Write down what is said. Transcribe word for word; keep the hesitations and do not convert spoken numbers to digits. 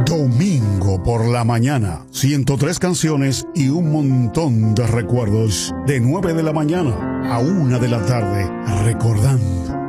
Domingo por la mañana, ciento tres canciones y un montón de recuerdos. De nueve de la mañana a una de la tarde, recordando